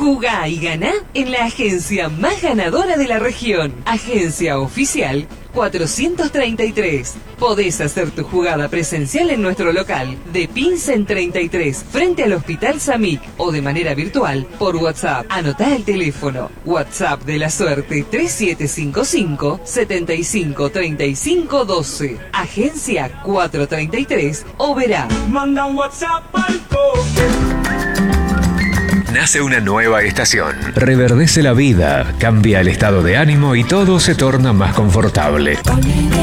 Jugá y ganá en la agencia más ganadora de la región. Agencia Oficial 433. Podés hacer tu jugada presencial en nuestro local de Pinsen 33, frente al Hospital Samic, o de manera virtual por WhatsApp. Anotá el teléfono. WhatsApp de la suerte 3755 75 35 12. Agencia 433 o verá. Manda un WhatsApp al toque. Nace una nueva estación. Reverdece la vida, cambia el estado de ánimo y todo se torna más confortable.